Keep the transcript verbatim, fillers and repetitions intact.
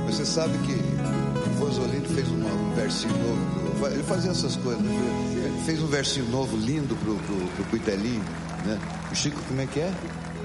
Você sabe que o Rosolino fez uma, um versinho novo. Pro, ele fazia essas coisas, né? Ele fez um versinho novo, lindo pro, pro, pro Cuitelinho, né? O Chico, como é que é?